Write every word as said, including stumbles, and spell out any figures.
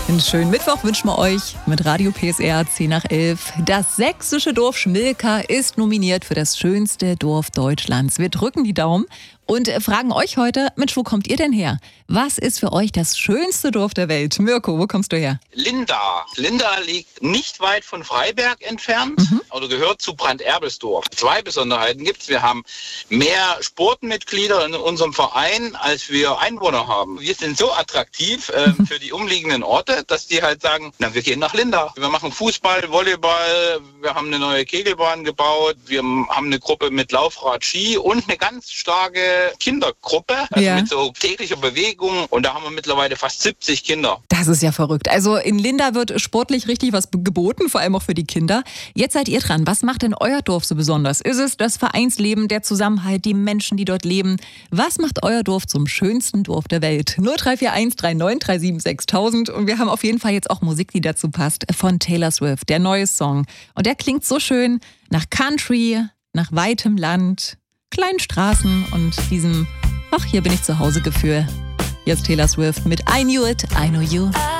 Einen schönen Mittwoch wünschen wir euch mit Radio P S R zehn nach elf. Das sächsische Dorf Schmilka ist nominiert für das schönste Dorf Deutschlands. Wir drücken die Daumen und fragen euch heute, Mensch, wo kommt ihr denn her? Was ist für euch das schönste Dorf der Welt? Mirko, wo kommst du her? Linda. Linda liegt nicht weit von Freiberg entfernt, mhm. oder gehört zu Brand-Erbelsdorf. Zwei Besonderheiten gibt es. Wir haben mehr Sportmitglieder in unserem Verein, als wir Einwohner haben. Wir sind so attraktiv äh, mhm. für die umliegenden Orte, dass die halt sagen, na, wir gehen nach Linda. Wir machen Fußball, Volleyball, wir haben eine neue Kegelbahn gebaut, wir haben eine Gruppe mit Laufrad, Ski und eine ganz starke Kindergruppe, also ja. mit so täglicher Bewegung, und da haben wir mittlerweile fast siebzig Kinder. Das ist ja verrückt. Also in Linda wird sportlich richtig was geboten, vor allem auch für die Kinder. Jetzt seid ihr dran. Was macht denn euer Dorf so besonders? Ist es das Vereinsleben, der Zusammenhalt, die Menschen, die dort leben? Was macht euer Dorf zum schönsten Dorf der Welt? null drei vier eins drei neun drei sieben sechstausend, und wir haben auf jeden Fall jetzt auch Musik, die dazu passt, von Taylor Swift, der neue Song. Und der klingt so schön nach Country, nach weitem Land, kleinen Straßen und diesem, ach, hier bin ich zu Hause Gefühl. Jetzt Taylor Swift mit I Knew It, I Know You.